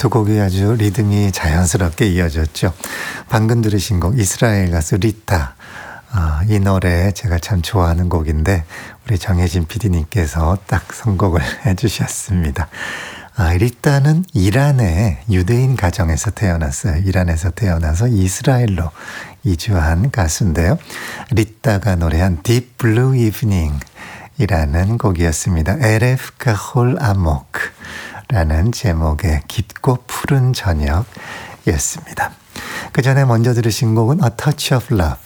두 곡이 아주 리듬이 자연스럽게 이어졌죠. 방금 들으신 곡 이스라엘 가수 리타. 이 노래 제가 참 좋아하는 곡인데 우리 정혜진 PD님께서 딱 선곡을 해주셨습니다. 리타는 이란의 유대인 가정에서 태어났어요. 이란에서 태어나서 이스라엘로 이주한 가수인데요. 리타가 노래한 Deep Blue Evening 이라는 곡이었습니다. 에레프 카홀 아모크 라는 제목의 깊고 푸른 저녁이었습니다. 그 전에 먼저 들으신 곡은 A Touch of Love,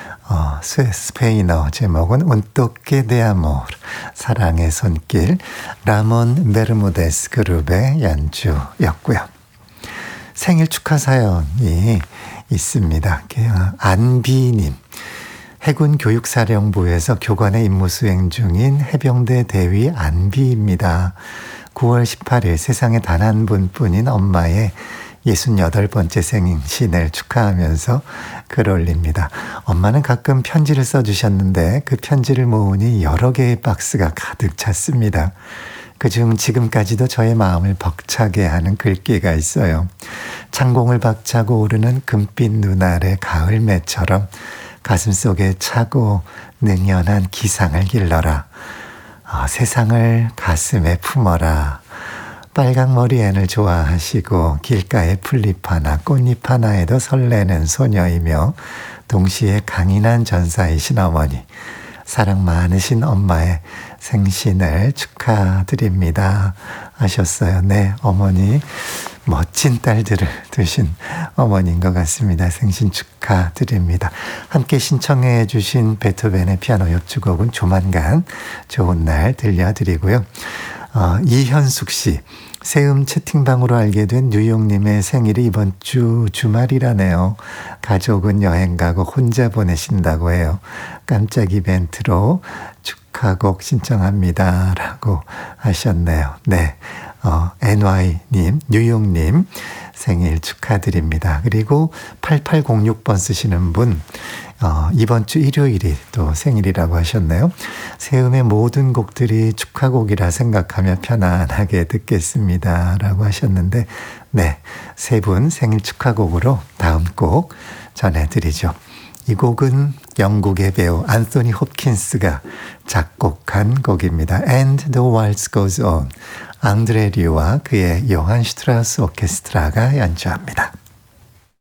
스페인어 제목은 Un toque de amor, 사랑의 손길, 라몬 베르무데스 그룹의 연주였고요. 생일 축하 사연이 있습니다. 안비님. 해군 교육사령부에서 교관의 임무 수행 중인 해병대 대위 안비입니다. 9월 18일 세상에 단 한 분뿐인 엄마의 68번째 생신을 축하하면서 글 올립니다. 엄마는 가끔 편지를 써주셨는데 그 편지를 모으니 여러 개의 박스가 가득 찼습니다. 그중 지금까지도 저의 마음을 벅차게 하는 글귀가 있어요. 창공을 박차고 오르는 금빛 눈알의 가을매처럼 가슴속에 차고 능연한 기상을 길러라. 세상을 가슴에 품어라. 빨강머리 앤을 좋아하시고 길가의 풀잎 하나 꽃잎 하나에도 설레는 소녀이며 동시에 강인한 전사이신 어머니, 사랑 많으신 엄마의 생신을 축하드립니다 하셨어요. 네, 어머니 멋진 딸들을 두신 어머니인 것 같습니다. 생신 축하드립니다. 함께 신청해 주신 베토벤의 피아노 협주곡은 조만간 좋은 날 들려드리고요. 이현숙 씨, 세음 채팅방으로 알게 된 뉴욕님의 생일이 이번 주 주말이라네요. 가족은 여행 가고 혼자 보내신다고 해요. 깜짝 이벤트로 축하곡 신청합니다 라고 하셨네요. 네, NY님, 뉴욕님 생일 축하드립니다. 그리고 8806번 쓰시는 분, 이번 주 일요일이 또 생일이라고 하셨네요. 세음의 모든 곡들이 축하곡이라 생각하며 편안하게 듣겠습니다 라고 하셨는데, 네, 세 분 생일 축하곡으로 다음 곡 전해드리죠. 이 곡은 영국의 배우 안토니 홉킨스가 작곡한 곡입니다. And the Waltz Goes On. 앙드레 류와 그의 요한 슈트라우스 오케스트라가 연주합니다.